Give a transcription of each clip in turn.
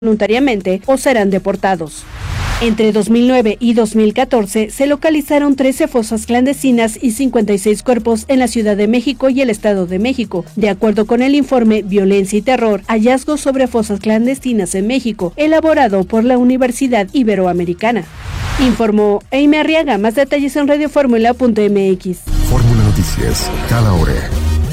voluntariamente o serán deportados. Entre 2009 y 2014 se localizaron 13 fosas clandestinas y 56 cuerpos en la Ciudad de México y el Estado de México. De acuerdo con el informe Violencia y Terror, hallazgos sobre fosas clandestinas en México, elaborado por la Universidad Iberoamericana. Informó Eime Arriaga. Más detalles en radioformula.mx. Fórmula Noticias, cada hora.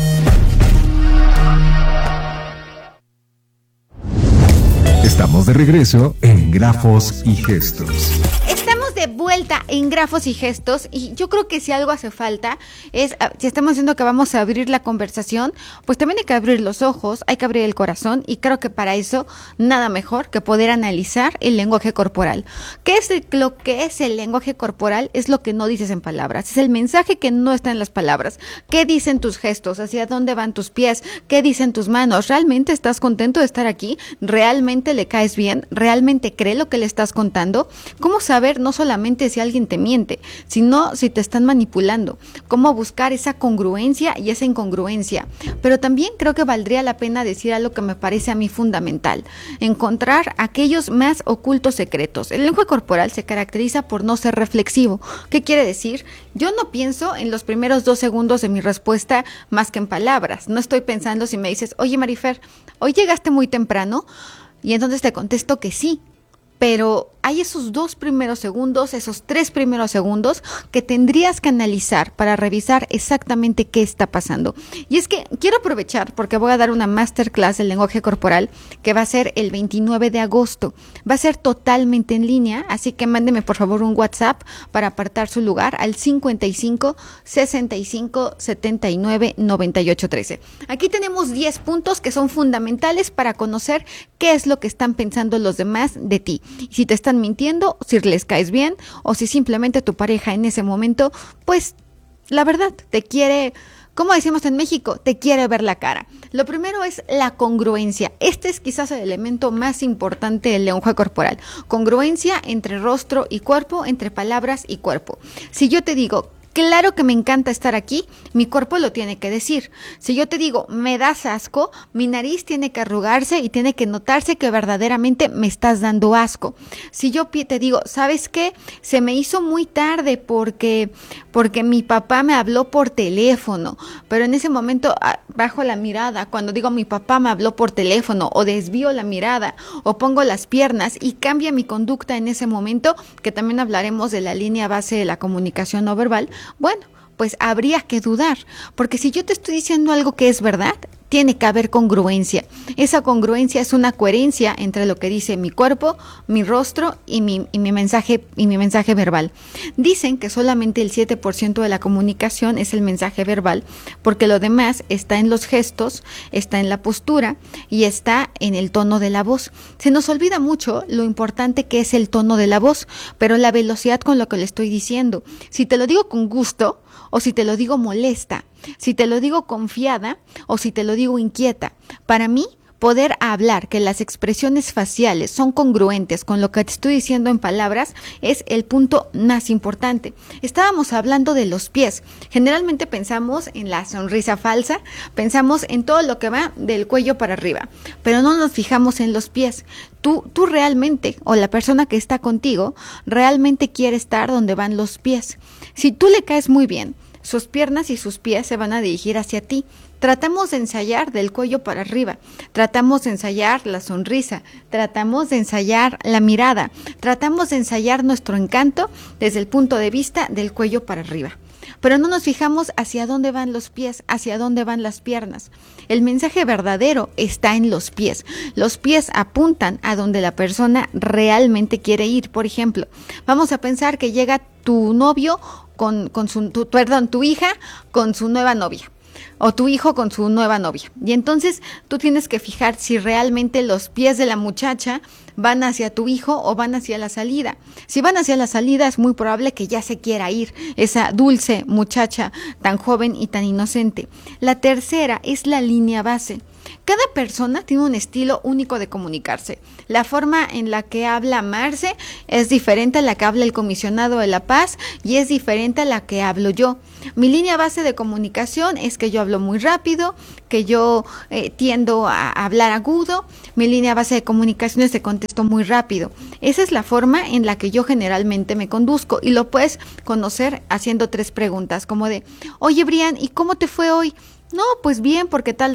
Estamos de regreso en Grafos y Gestos. Estamos de vuelta en Grafos y Gestos y yo creo que si algo hace falta es, si estamos diciendo que vamos a abrir la conversación, pues también hay que abrir los ojos, hay que abrir el corazón y creo que para eso nada mejor que poder analizar el lenguaje corporal. ¿Qué es lo que es el lenguaje corporal? Es lo que no dices en palabras, es el mensaje que no está en las palabras. ¿Qué dicen tus gestos? ¿Hacia dónde van tus pies? ¿Qué dicen tus manos? ¿Realmente estás contento de estar aquí? ¿Realmente le caes bien? ¿Realmente cree lo que le estás contando? ¿Cómo saber no solamente si alguien te miente, sino si te están manipulando? ¿Cómo buscar esa congruencia y esa incongruencia? Pero también creo que valdría la pena decir algo que me parece a mí fundamental: encontrar aquellos más ocultos secretos. El lenguaje corporal se caracteriza por no ser reflexivo. ¿Qué quiere decir? Yo no pienso en los primeros 2 segundos de mi respuesta más que en palabras. No estoy pensando si me dices, oye Marifer, ¿hoy llegaste muy temprano? Y entonces te contesto que sí. Pero hay esos 2 primeros segundos, esos 3 primeros segundos que tendrías que analizar para revisar exactamente qué está pasando. Y es que quiero aprovechar porque voy a dar una masterclass del lenguaje corporal que va a ser el 29 de agosto. Va a ser totalmente en línea, así que mándeme por favor un WhatsApp para apartar su lugar al 55 65 79 98 13. Aquí tenemos 10 puntos que son fundamentales para conocer qué es lo que están pensando los demás de ti. Si te están mintiendo, si les caes bien o si simplemente tu pareja en ese momento, pues la verdad, te quiere, como decimos en México, te quiere ver la cara. Lo primero es la congruencia. Este es quizás el elemento más importante del lenguaje corporal. Congruencia entre rostro y cuerpo, entre palabras y cuerpo. Si yo te digo, claro que me encanta estar aquí, mi cuerpo lo tiene que decir. Si yo te digo, me das asco, mi nariz tiene que arrugarse y tiene que notarse que verdaderamente me estás dando asco. Si yo te digo, ¿sabes qué? Se me hizo muy tarde porque mi papá me habló por teléfono, pero en ese momento bajo la mirada, cuando digo mi papá me habló por teléfono, o desvío la mirada, o pongo las piernas y cambia mi conducta en ese momento, que también hablaremos de la línea base de la comunicación no verbal. Bueno, pues habría que dudar, porque si yo te estoy diciendo algo que es verdad, tiene que haber congruencia. Esa congruencia es una coherencia entre lo que dice mi cuerpo, mi rostro y mi mensaje verbal. Dicen que solamente el 7% de la comunicación es el mensaje verbal, porque lo demás está en los gestos, está en la postura y está en el tono de la voz. Se nos olvida mucho lo importante que es el tono de la voz, pero la velocidad con lo que le estoy diciendo. Si te lo digo con gusto o si te lo digo molesta, si te lo digo confiada o si te lo digo inquieta. Para mí, poder hablar que las expresiones faciales son congruentes con lo que te estoy diciendo en palabras es el punto más importante. Estábamos hablando de los pies. Generalmente pensamos en la sonrisa falsa, pensamos en todo lo que va del cuello para arriba, pero no nos fijamos en los pies. Tú realmente, o la persona que está contigo, realmente quiere estar donde van los pies. Si tú le caes muy bien, sus piernas y sus pies se van a dirigir hacia ti. Tratamos de ensayar del cuello para arriba, tratamos de ensayar la sonrisa, tratamos de ensayar la mirada, tratamos de ensayar nuestro encanto desde el punto de vista del cuello para arriba. Pero no nos fijamos hacia dónde van los pies, hacia dónde van las piernas. El mensaje verdadero está en los pies. Los pies apuntan a donde la persona realmente quiere ir. Por ejemplo, vamos a pensar que llega tu novio tu hija con su nueva novia, o tu hijo con su nueva novia. Y entonces tú tienes que fijar si realmente los pies de la muchacha van hacia tu hijo o van hacia la salida. Si van hacia la salida, es muy probable que ya se quiera ir esa dulce muchacha tan joven y tan inocente. La tercera es la línea base. Cada persona tiene un estilo único de comunicarse. La forma en la que habla Marce es diferente a la que habla el comisionado de la paz y es diferente a la que hablo yo. Mi línea base de comunicación es que yo hablo muy rápido, que yo tiendo a hablar agudo. Mi línea base de comunicación es que contesto muy rápido. Esa es la forma en la que yo generalmente me conduzco y lo puedes conocer haciendo 3 preguntas, como de, oye Brian, ¿y cómo te fue hoy? No, pues bien, porque tal.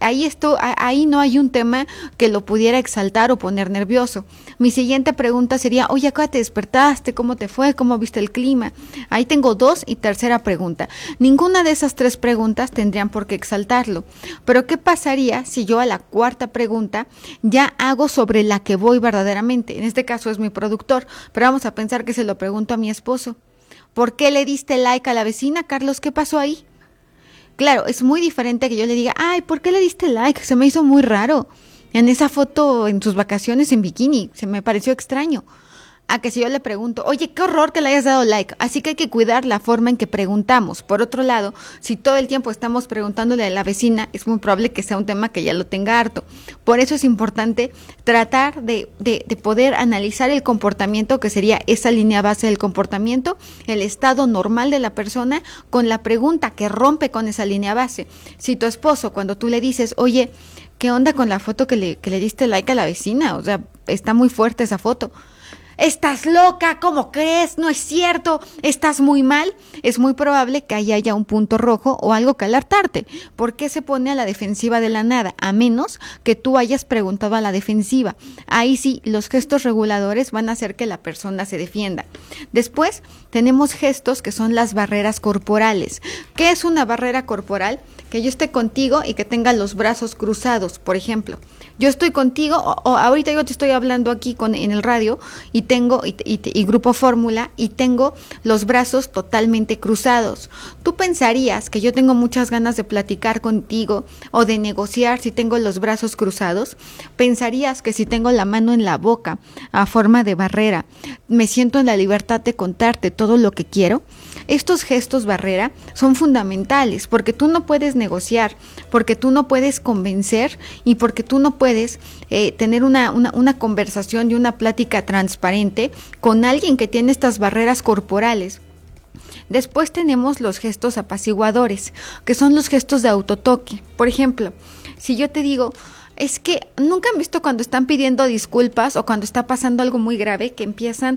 Ahí no hay un tema que lo pudiera exaltar o poner nervioso. Mi siguiente pregunta sería, oye, ¿a qué hora te despertaste? ¿Cómo te fue? ¿Cómo viste el clima? Ahí tengo 2 y tercera pregunta. Ninguna de esas 3 preguntas tendrían por qué exaltarlo. Pero ¿qué pasaría si yo a la 4ª pregunta ya hago sobre la que voy verdaderamente? En este caso es mi productor, pero vamos a pensar que se lo pregunto a mi esposo. ¿Por qué le diste like a la vecina, Carlos? ¿Qué pasó ahí? Claro, es muy diferente que yo le diga, ay, ¿por qué le diste like? Se me hizo muy raro en esa foto en sus vacaciones en bikini, se me pareció extraño. A que si yo le pregunto, oye, qué horror que le hayas dado like. Así que hay que cuidar la forma en que preguntamos. Por otro lado, si todo el tiempo estamos preguntándole a la vecina, es muy probable que sea un tema que ya lo tenga harto. Por eso es importante tratar de poder analizar el comportamiento, que sería esa línea base del comportamiento, el estado normal de la persona, con la pregunta que rompe con esa línea base. Si tu esposo, cuando tú le dices, oye, ¿qué onda con la foto que le diste like a la vecina? O sea, está muy fuerte esa foto. ¿Estás loca? ¿Cómo crees? No es cierto, estás muy mal. Es muy probable que ahí haya un punto rojo o algo que alertarte. ¿Por qué se pone a la defensiva de la nada? A menos que tú hayas preguntado a la defensiva. Ahí sí, los gestos reguladores van a hacer que la persona se defienda. Después tenemos gestos que son las barreras corporales. ¿Qué es una barrera corporal? Que yo esté contigo y que tenga los brazos cruzados, por ejemplo. Yo estoy contigo, o ahorita yo te estoy hablando aquí en el radio y tengo y Grupo Fórmula y tengo los brazos totalmente cruzados. Tú pensarías que yo tengo muchas ganas de platicar contigo o de negociar si tengo los brazos cruzados. Pensarías que si tengo la mano en la boca a forma de barrera, me siento en la libertad de contarte todo lo que quiero. Estos gestos barrera son fundamentales porque tú no puedes negociar, porque tú no puedes convencer y porque tú no puedes tener una conversación y una plática transparente con alguien que tiene estas barreras corporales. Después tenemos los gestos apaciguadores, que son los gestos de autotoque. Por ejemplo, si yo te digo, es que nunca han visto cuando están pidiendo disculpas o cuando está pasando algo muy grave, que empiezan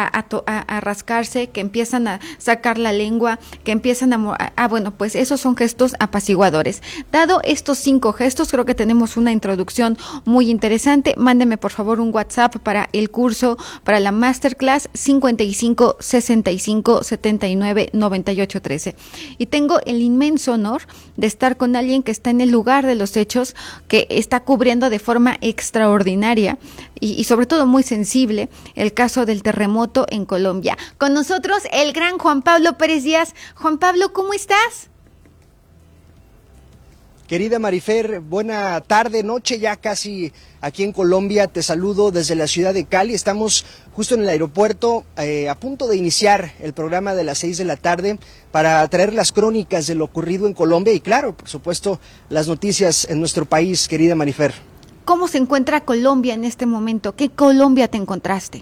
a rascarse, que empiezan a sacar la lengua, que empiezan bueno, pues esos son gestos apaciguadores. Dado estos 5 gestos, creo que tenemos una introducción muy interesante. Mándeme por favor un WhatsApp para el curso, para la Masterclass 55 65 79 98 13. Y tengo el inmenso honor de estar con alguien que está en el lugar de los hechos, que está cubriendo de forma extraordinaria y sobre todo muy sensible el caso del terremoto en Colombia. Con nosotros el gran Juan Pablo Pérez Díaz. Juan Pablo, ¿cómo estás? Querida Marifer, buena tarde, noche ya casi aquí en Colombia. Te saludo desde la ciudad de Cali. Estamos justo en el aeropuerto, a punto de iniciar el programa de las 6 de la tarde para traer las crónicas de lo ocurrido en Colombia y claro, por supuesto, las noticias en nuestro país, querida Marifer. ¿Cómo se encuentra Colombia en este momento? ¿Qué Colombia te encontraste?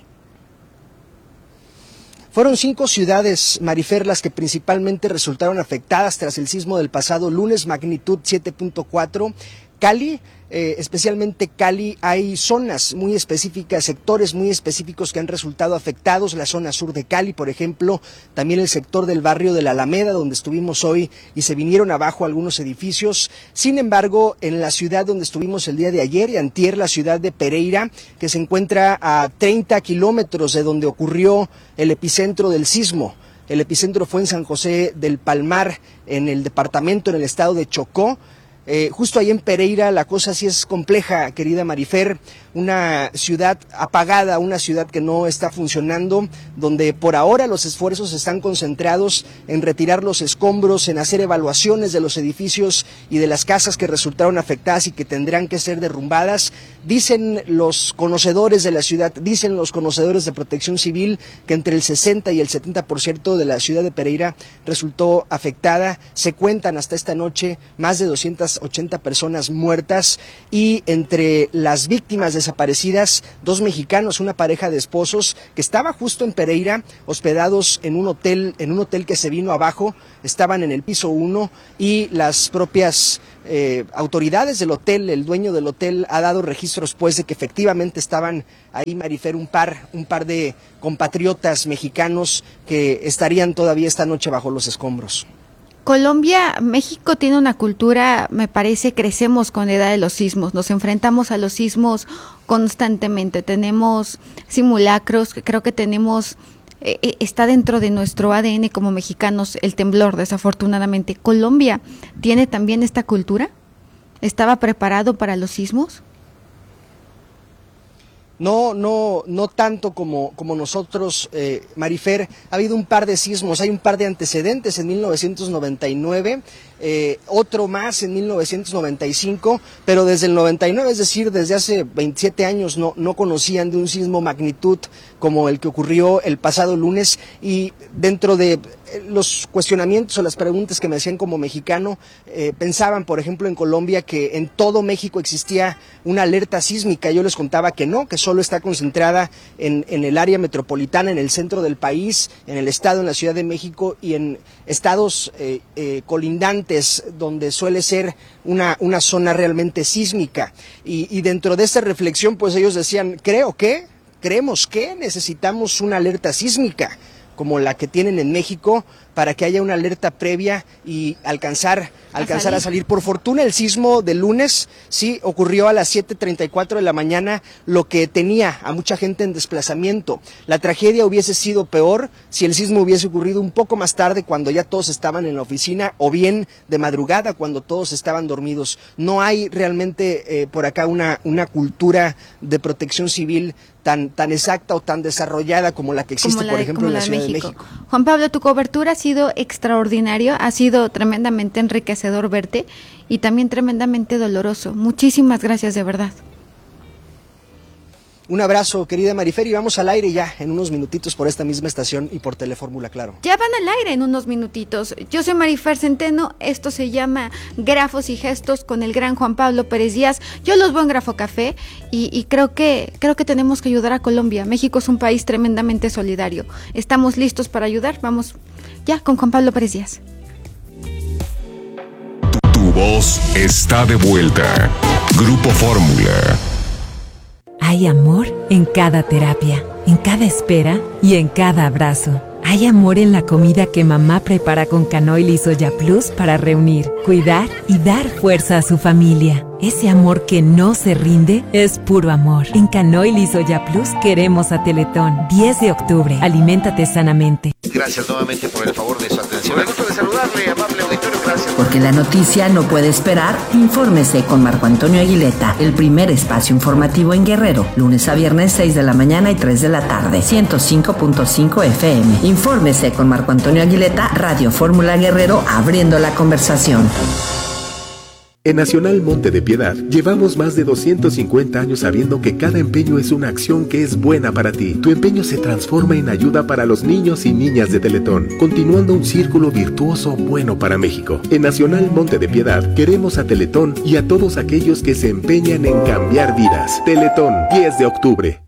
Fueron 5 ciudades, Marifer, las que principalmente resultaron afectadas tras el sismo del pasado lunes, magnitud 7.4. Cali, especialmente Cali, hay zonas muy específicas, sectores muy específicos que han resultado afectados. La zona sur de Cali, por ejemplo, también el sector del barrio de la Alameda, donde estuvimos hoy y se vinieron abajo algunos edificios. Sin embargo, en la ciudad donde estuvimos el día de ayer y antier, la ciudad de Pereira, que se encuentra a 30 kilómetros de donde ocurrió el epicentro del sismo. El epicentro fue en San José del Palmar, en el departamento, en el estado de Chocó. Justo ahí en Pereira la cosa sí es compleja, querida Marifer, una ciudad apagada, una ciudad que no está funcionando, donde por ahora los esfuerzos están concentrados en retirar los escombros, en hacer evaluaciones de los edificios y de las casas que resultaron afectadas y que tendrán que ser derrumbadas. Dicen los conocedores de la ciudad, dicen los conocedores de Protección Civil que entre el 60 y el 70% de la ciudad de Pereira resultó afectada. Se cuentan hasta esta noche más de 200 80 personas muertas, y entre las víctimas desaparecidas, 2 mexicanos, una pareja de esposos que estaba justo en Pereira, hospedados en un hotel que se vino abajo. Estaban en el piso 1 y las propias autoridades del hotel, el dueño del hotel, ha dado registros pues de que efectivamente estaban ahí, Marifer, un par de compatriotas mexicanos que estarían todavía esta noche bajo los escombros. México tiene una cultura, me parece, crecemos con la edad de los sismos, nos enfrentamos a los sismos constantemente, tenemos simulacros, creo que tenemos, está dentro de nuestro ADN como mexicanos el temblor, desafortunadamente. ¿Colombia tiene también esta cultura? ¿Estaba preparado para los sismos? No tanto como nosotros, Marifer. Ha habido un par de sismos, hay un par de antecedentes en 1999, otro más en 1995, pero desde el 99, es decir, desde hace 27 años no conocían de un sismo magnitud como el que ocurrió el pasado lunes. Y dentro de los cuestionamientos o las preguntas que me hacían como mexicano, pensaban, por ejemplo, en Colombia, que en todo México existía una alerta sísmica. Yo les contaba que no, que solo está concentrada en el área metropolitana, en el centro del país, en el estado, en la Ciudad de México, y en estados colindantes, donde suele ser una zona realmente sísmica. Y dentro de esta reflexión, pues ellos decían, creemos que necesitamos una alerta sísmica como la que tienen en México, para que haya una alerta previa y alcanzar a salir. Por fortuna, el sismo del lunes sí ocurrió a las 7:34 de la mañana, lo que tenía a mucha gente en desplazamiento. La tragedia hubiese sido peor si el sismo hubiese ocurrido un poco más tarde, cuando ya todos estaban en la oficina, o bien de madrugada, cuando todos estaban dormidos. No hay realmente por acá una cultura de protección civil tan exacta o tan desarrollada como la que existe, por ejemplo, en la Ciudad de México. Juan Pablo, tu cobertura ha sido extraordinario, ha sido tremendamente enriquecedor verte y también tremendamente doloroso. Muchísimas gracias, de verdad. Un abrazo, querida Marifer, y vamos al aire ya en unos minutitos por esta misma estación y por Telefórmula, claro. Ya van al aire en unos minutitos. Yo soy Marifer Centeno, esto se llama Grafos y Gestos con el gran Juan Pablo Pérez Díaz. Yo los veo en Grafo Café y creo que tenemos que ayudar a Colombia. México es un país tremendamente solidario. Estamos listos para ayudar. Vamos ya con Juan Pablo Pérez Díaz. Tu voz está de vuelta. Grupo Fórmula. Hay amor en cada terapia, en cada espera y en cada abrazo. Hay amor en la comida que mamá prepara con Canoil y Soya Plus para reunir, cuidar y dar fuerza a su familia. Ese amor que no se rinde es puro amor. En Canoil y Soya Plus queremos a Teletón. 10 de octubre. Aliméntate sanamente. Gracias nuevamente por el favor de su atención. Me gusta de saludarle, amable auditorio. Gracias. Porque la noticia no puede esperar, infórmese con Marco Antonio Aguileta, el primer espacio informativo en Guerrero, lunes a viernes 6 de la mañana y 3 de la tarde, 105.5 FM. Infórmese con Marco Antonio Aguileta, Radio Fórmula Guerrero, abriendo la conversación. En Nacional Monte de Piedad llevamos más de 250 años sabiendo que cada empeño es una acción que es buena para ti. Tu empeño se transforma en ayuda para los niños y niñas de Teletón, continuando un círculo virtuoso bueno para México. En Nacional Monte de Piedad queremos a Teletón y a todos aquellos que se empeñan en cambiar vidas. Teletón, 10 de octubre.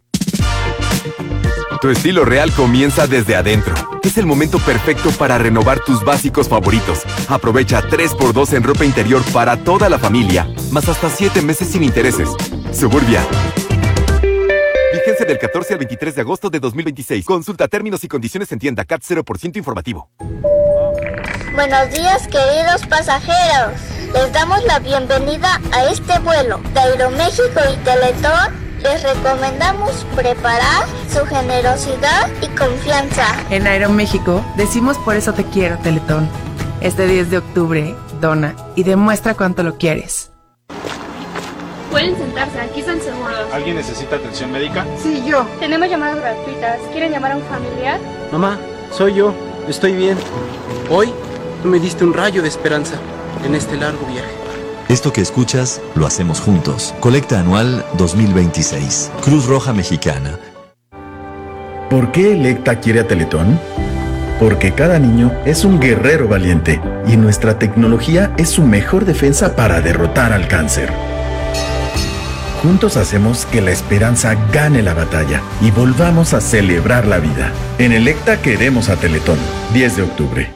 Tu estilo real comienza desde adentro. Es el momento perfecto para renovar tus básicos favoritos. Aprovecha 3x2 en ropa interior para toda la familia, más hasta 7 meses sin intereses. Suburbia. Vigencia del 14 al 23 de agosto de 2026. Consulta términos y condiciones en tienda. CAT 0% informativo. Buenos días, queridos pasajeros. Les damos la bienvenida a este vuelo de Aeroméxico y Teletón. Les recomendamos preparar su generosidad y confianza. En Aeroméxico decimos por eso te quiero, Teletón. Este 10 de octubre, dona y demuestra cuánto lo quieres. Pueden sentarse, aquí están seguros. ¿Alguien necesita atención médica? Sí, yo. Tenemos llamadas gratuitas. ¿Quieren llamar a un familiar? Mamá, soy yo. Estoy bien. Hoy tú me diste un rayo de esperanza en este largo viaje. Esto que escuchas, lo hacemos juntos. Colecta anual 2026. Cruz Roja Mexicana. ¿Por qué Electa quiere a Teletón? porque cada niño es un guerrero valiente y nuestra tecnología es su mejor defensa para derrotar al cáncer. Juntos hacemos que la esperanza gane la batalla y volvamos a celebrar la vida. En Electa queremos a Teletón, 10 de octubre.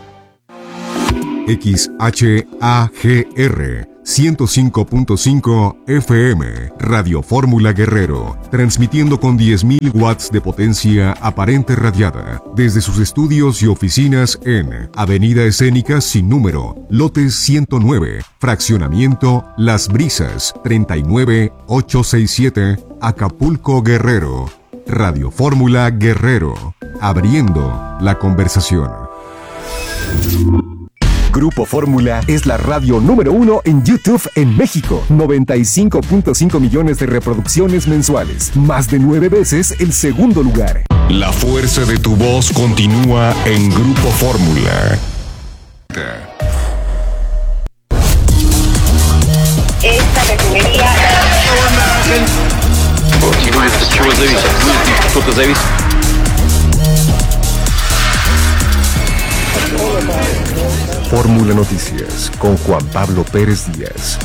XHAGR 105.5 FM, Radio Fórmula Guerrero, transmitiendo con 10.000 watts de potencia aparente radiada, desde sus estudios y oficinas en Avenida Escénica sin número, lote 109, fraccionamiento Las Brisas, 39867, Acapulco, Guerrero. Radio Fórmula Guerrero, abriendo la conversación. Grupo Fórmula es la radio número 1 en YouTube en México. 95.5 millones de reproducciones mensuales. Más de 9 veces el segundo lugar. La fuerza de tu voz continúa en Grupo Fórmula. Esta refinería... Fórmula Noticias con Juan Pablo Pérez Díaz.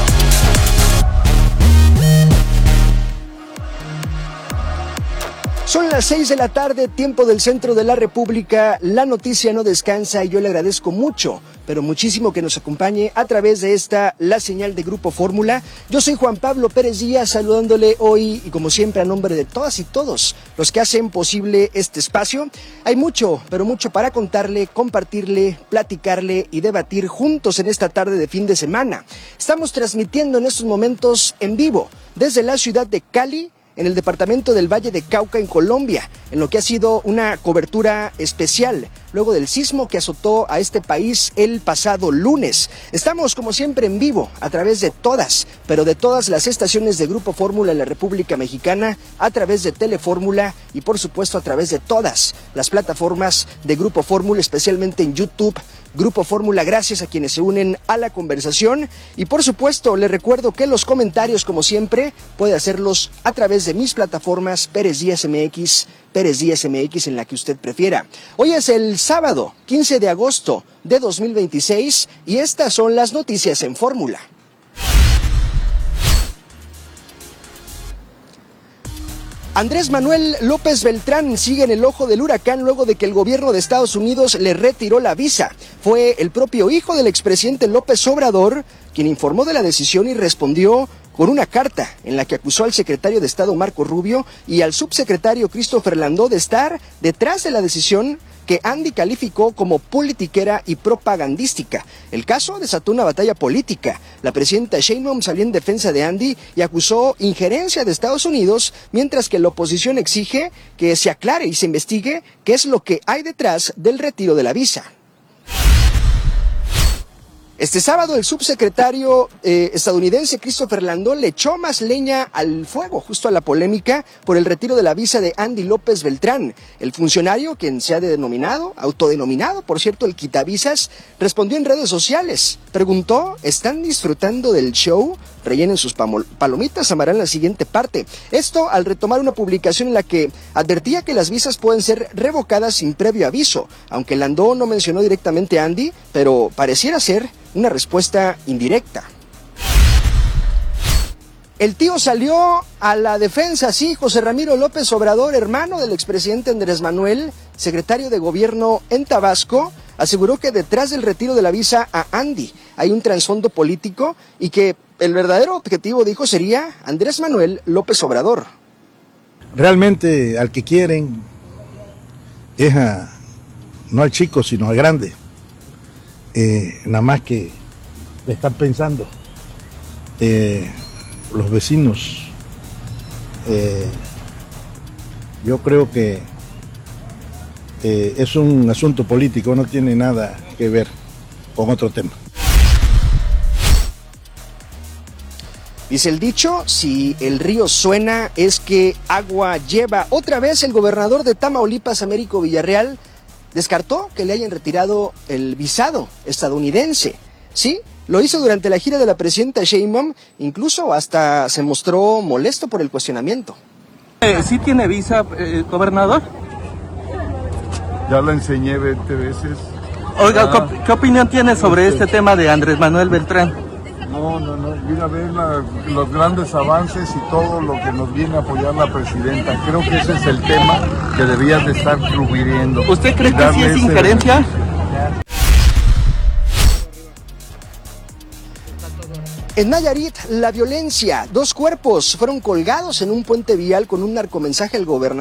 Son las 6 de la tarde, tiempo del centro de la República. La noticia no descansa y yo le agradezco mucho, pero muchísimo que nos acompañe a través de esta, la señal de Grupo Fórmula. Yo soy Juan Pablo Pérez Díaz, saludándole hoy y como siempre a nombre de todas y todos los que hacen posible este espacio. Hay mucho, pero mucho para contarle, compartirle, platicarle y debatir juntos en esta tarde de fin de semana. Estamos transmitiendo en estos momentos en vivo desde la ciudad de Cali, en el departamento del Valle de Cauca, en Colombia, en lo que ha sido una cobertura especial luego del sismo que azotó a este país el pasado lunes. Estamos como siempre en vivo a través de todas, pero de todas las estaciones de Grupo Fórmula en la República Mexicana, a través de Telefórmula y por supuesto a través de todas las plataformas de Grupo Fórmula, especialmente en YouTube. Grupo Fórmula, gracias a quienes se unen a la conversación y por supuesto les recuerdo que los comentarios como siempre puede hacerlos a través de mis plataformas Pérez Díaz MX en la que usted prefiera. Hoy es el sábado 15 de agosto de 2026 y estas son las noticias en Fórmula. Andrés Manuel López Beltrán sigue en el ojo del huracán luego de que el gobierno de Estados Unidos le retiró la visa. Fue el propio hijo del expresidente López Obrador quien informó de la decisión y respondió con una carta en la que acusó al secretario de Estado Marco Rubio y al subsecretario Christopher Landó de estar detrás de la decisión que Andy calificó como politiquera y propagandística. El caso desató una batalla política. La presidenta Sheinbaum salió en defensa de Andy y acusó injerencia de Estados Unidos, mientras que la oposición exige que se aclare y se investigue qué es lo que hay detrás del retiro de la visa. Este sábado el subsecretario estadounidense Christopher Landó le echó más leña al fuego, justo a la polémica por el retiro de la visa de Andy López Beltrán. El funcionario, quien se ha autodenominado, por cierto, el quitavisas, respondió en redes sociales. Preguntó, ¿están disfrutando del show? Rellenen sus palomitas, amarán la siguiente parte. Esto al retomar una publicación en la que advertía que las visas pueden ser revocadas sin previo aviso. Aunque Landó no mencionó directamente a Andy, pero pareciera ser una respuesta indirecta. El tío salió a la defensa, sí, José Ramiro López Obrador, hermano del expresidente Andrés Manuel, secretario de gobierno en Tabasco, aseguró que detrás del retiro de la visa a Andy hay un trasfondo político y que el verdadero objetivo, dijo, sería Andrés Manuel López Obrador. Realmente al que quieren es no al chico, sino al grande. Nada más que le están pensando los vecinos. Yo creo que es un asunto político, no tiene nada que ver con otro tema. Dice el dicho, si el río suena es que agua lleva. Otra vez el gobernador de Tamaulipas, Américo Villarreal, descartó que le hayan retirado el visado estadounidense. Sí, lo hizo durante la gira de la presidenta Sheinbaum, incluso hasta se mostró molesto por el cuestionamiento. ¿Sí tiene visa, gobernador? Ya la enseñé 20 veces. Oiga, ¿qué opinión tiene sobre este tema de Andrés Manuel Beltrán? No, mira, ver los grandes avances y todo lo que nos viene a apoyar la presidenta. Creo que ese es el tema que deberías de estar cubriendo. ¿Usted cree que sí es injerencia? En Nayarit, la violencia. 2 cuerpos fueron colgados en un puente vial con un narcomensaje al gobernador.